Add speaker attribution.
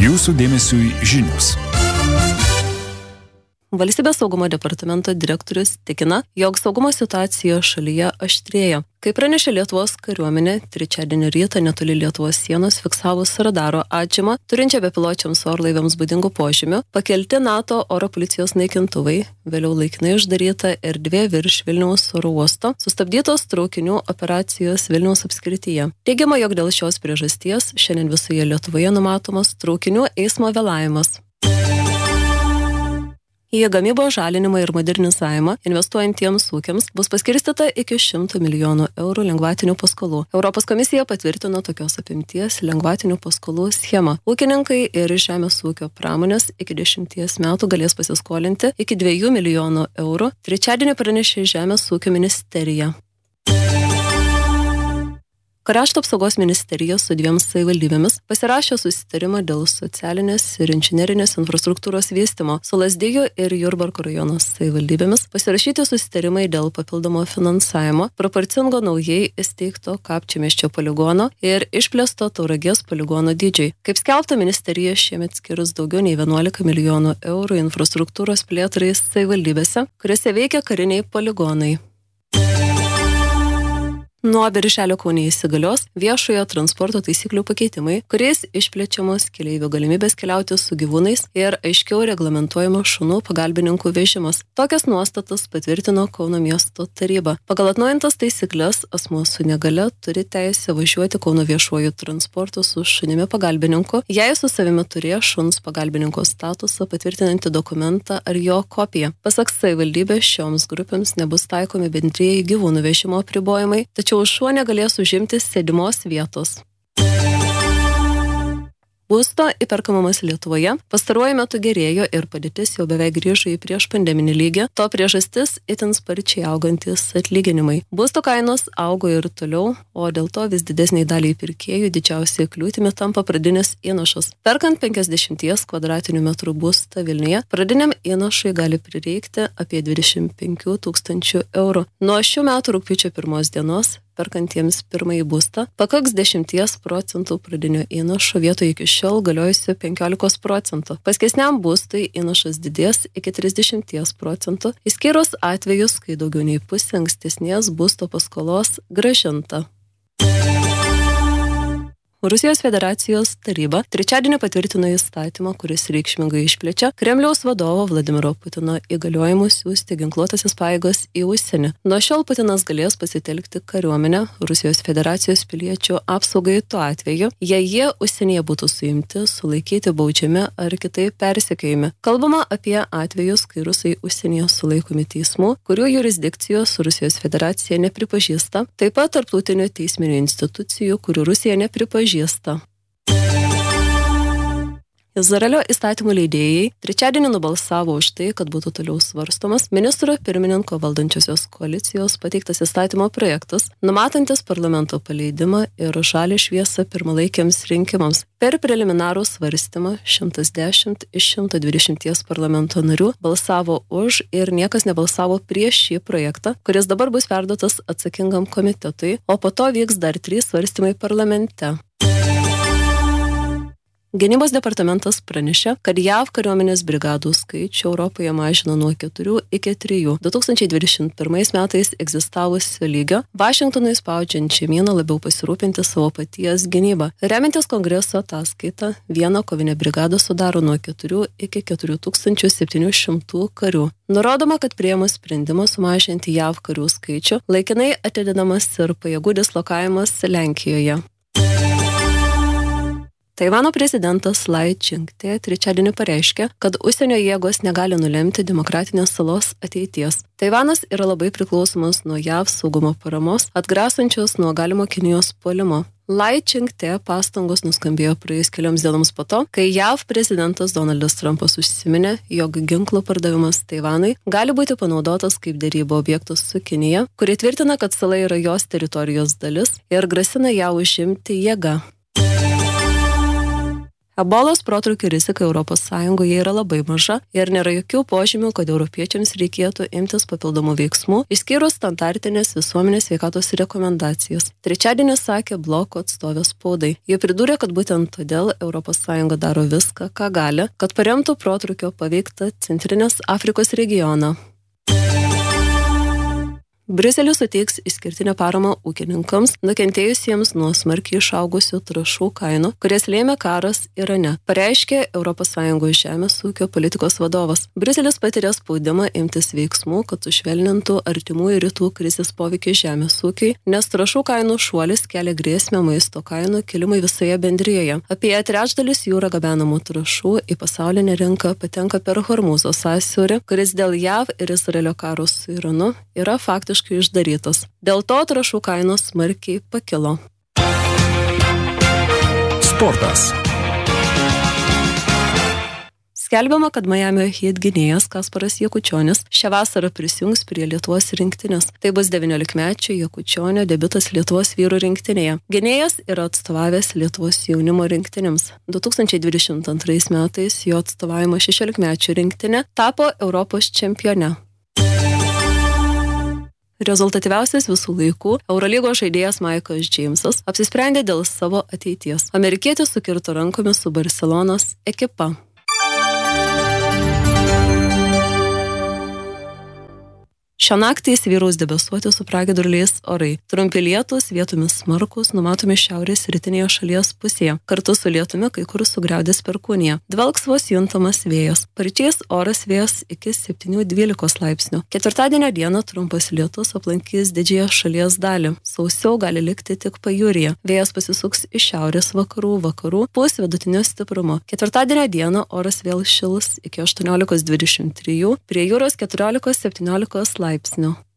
Speaker 1: Jūsų dėmesiui žinios.
Speaker 2: Valstybės saugumo departamento direktorius tikina, jog saugumo situacija šalyje aštrėja. Kaip pranešė Lietuvos kariuomenė, trečiadienio rytą netoli Lietuvos sienos fiksavus radaro atžymą, turinčią bepiločiams orlaiviams būdingų požymių, pakelti NATO oro policijos naikintuvai, vėliau laikinai uždaryta erdvė virš Vilniaus oro uosto, sustabdytos traukinių operacijos Vilniaus apskrityje. Teigiama, jog dėl šios priežasties šiandien visoje Lietuvoje numatomas traukinių eismo vėlavimas. Į gamybos žalinimą ir modernizavimą investuojantiems ūkiams bus paskirstyta iki 100 milijonų eurų lengvatinių paskolų. Europos komisija patvirtino tokios apimties lengvatinių paskolų schemą. Ūkininkai ir žemės ūkio pramonės iki 10 metų galės pasiskolinti iki 2 milijonų eurų. Trečiadienį pranešė Žemės ūkio ministerija. Krašto apsaugos ministerija su 2 savivaldybėmis pasirašė susitarimą dėl socialinės ir inžinerinės infrastruktūros vystymo. Su Lazdijų ir Jurbarko rajono savivaldybėmis pasirašyti susitarimai dėl papildomo finansavimo, proporcingo naujai įsteigto Kapčiamiesčio poligono ir išplėsto Tauragės poligono dydžiai. Kaip skelbta, ministerija šiemet skirs daugiau nei 11 milijonų eurų infrastruktūros plėtrai savivaldybėse, kuriuose veikia kariniai poligonai. Nuo birželio Kaune įsigalios viešojo transporto taisyklių pakeitimai, kuriais išplečiamos keleivių galimybės keliauti su gyvūnais ir aiškiau reglamentuojama šunų pagalbininkų vežimas. Tokias nuostatas patvirtino Kauno miesto taryba. Pagal atnaujintas taisyklės asmuo su negale turi teisę važiuoti Kauno viešuoju transportu su šunimi pagalbininku, jei su savimi turėjo šuns pagalbininko statusą patvirtinantį dokumentą ar jo kopiją. Pasak savivaldybės, šioms grupėms nebus taikomi bendrieji gyvūnų vežimo apribojimai, tačiau šuo negalės užimti sėdimos vietos. Būsto įperkamumas Lietuvoje pastaruoju metu gerėjo ir padėtis jau beveik grįžo į prieš pandeminį lygį. To priežastis itin sparčiai augantis atlyginimai. Būsto kainos augo ir toliau, o dėl to vis didesniai daliai pirkėjų didžiausia kliūtimi tampa pradinis įnašas. Perkant 50 kvadratinių metrų būstą Vilniuje, pradiniam įnašui gali prireikti apie 25 000 eurų. Nuo šių metų rugpjūčio 1 dienos perkantiems pirmąjį būstą pakaks 10% pradinio įnašo vietoje iki šiol galiojusio 15%. Paskesniam būstui įnašas didės iki 30%, išskyrus atvejus, kai daugiau nei pusė ankstesnės būsto paskolos grąžinta. Rusijos federacijos taryba trečiadienį patvirtino įstatymą, kuris reikšmingai išplečia Kremliaus vadovo Vladimiro Putino įgaliojimus siųsti ginkluotąsias pajėgas į užsienį. Nuo šiol Putinas galės pasitelkti kariuomenę Rusijos federacijos piliečių apsaugai tuo atveju, jei jie užsienyje būtų suimti, sulaikyti, baudžiami ar kitaip persekiojami. Kalbama apie atvejus, kai rusai užsienyje sulaikomi teismų, kurių jurisdikcijos Rusijos federacija nepripažįsta, taip pat tarptautinių teisminių institucijų, kurių Rusija nepripažįsta. Izraelio įstatymų leidėjai trečiadienį nubalsavo už tai, kad būtų toliau svarstomas ministro pirmininko valdančiosios koalicijos pateiktas įstatymo projektas, numatantis parlamento paleidimą ir žalią šviesą pirmalaikiams rinkimams. Per preliminarų svarstymą 110 iš 120 parlamento narių balsavo už ir niekas nebalsavo prieš šį projektą, kuris dabar bus perduotas atsakingam komitetui, o po to vyks dar 3 svarstymai parlamente. Gynybos departamentas pranešė, kad JAV kariuomenės brigadų skaičių Europoje mažino nuo 4 iki 3. 2021 metais egzistavusio lygio Vašingtonui spaudžiant žemyną labiau pasirūpinti savo paties gynybą. Remiantis kongreso ataskaita, viena kovinė brigada sudaro nuo 4 iki 4700 karių. Nurodoma, kad priėmus sprendimą sumažinti JAV karių skaičių, laikinai atidedamas ir pajėgų dislokavimas Lenkijoje. Taivano prezidentas Lai Ching-te trečiadienį pareiškė, kad užsienio jėgos negali nulemti demokratinės salos ateities. Taivanas yra labai priklausomas nuo JAV saugumo paramos, atgrasančios nuo galimo Kinijos puolimo. Lai Ching-te pastangos nuskambėjo praėjus kelioms dienoms po to, kai JAV prezidentas Donaldas Trumpas užsiminė, jog ginklų pardavimas Taivanui gali būti panaudotas kaip derybų objektas su Kinija, kuri tvirtina, kad sala yra jos teritorijos dalis ir grasina ją užimti jėga. Ebolos protrūkio rizika ES yra labai maža ir nėra jokių požymių, kad europiečiams reikėtų imtis papildomų veiksmų, išskyrus standartinės visuomenės sveikatos rekomendacijas. Trečiadienį sakė bloko atstovė spaudai. Jie pridūrė, kad būtent todėl ES daro viską, ką gali, kad paremtų protrūkio paveiktą Centrinės Afrikos regioną. Briuselis suteiks išskirtinę paramą ūkininkams, nukentėjusiems nuo smarkiai išaugusių trąšų kainų, kurias lėmė karas Irane, pareiškė ES žemės ūkio politikos vadovas. Briuselis patiria spaudimą imtis veiksmų, kad sušvelnintų artimųjų rytų krizės poveikį žemės ūkiui, nes trąšų kainų šuolis kelia grėsmę maisto kainų kilimui visoje bendrijoje. Apie trečdalis jūra gabenamų trąšų į pasaulinę rinką patenka per Hormūzo sąsiaurį, kuris dėl JAV ir Izraelio karo su Iranu yra faktiškai išdarytas. Dėl to trąšų kainos smarkiai pakilo.
Speaker 1: Sportas.
Speaker 2: Skelbiama, kad Miamio Heat gynėjas Kasparas Jakučionis šią vasarą prisijungs prie Lietuvos rinktinės. Tai bus 19-mečio Jakučionio debiutas Lietuvos vyrų rinktinėje. Gynėjas yra atstovavęs Lietuvos jaunimo rinktinėms. 2022 metais jo atstovavimo 16-mečio rinktinė tapo Europos čempione. Rezultatyviausias visų laikų Eurolygos žaidėjas Maikas Džeimsas apsisprendė dėl savo ateities. Amerikietis sukirto rankomis su Barcelonos ekipa. Šią naktį įsivyraus debesuoti su pragiedruliais orai. Trumpi lietūs, vietomis smarkūs, numatomi šiaurės rytinėje šalies pusėje. Kartu su lietumi kai kur sugriaudės perkūnija. Dvelks vos juntamas vėjas. Paryčiais oras vėjas iki 7-12 laipsnių. Ketvirtadienio dieną trumpas lietus aplankys didžiąją šalies dalį. Sausiau gali likti tik pajūryje. Vėjas pasisuks iš šiaurės vakarų, pūs vidutinio stiprumo. Ketvirtadienio dieną oras vėl šils iki 18-23, prie jūros 14-17 laipsnių.